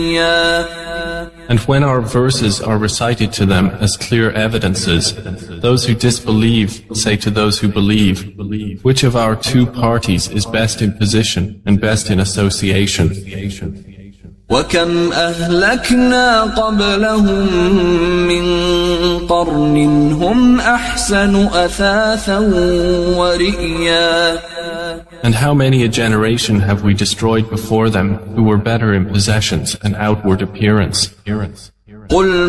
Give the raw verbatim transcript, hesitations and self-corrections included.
And when our verses are recited to them as clear evidences, those who disbelieve say to those who believe, which of our two parties is best in position and best in association? وَكَمْ أَهْلَكْنَا قَبْلَهُمْ مِنْ قَرْنٍ هُمْ أَحْسَنُ أَثَاثًا وَرِئْيًا. And how many a generation have we destroyed before them who were better in possessions and outward appearance? قُلْ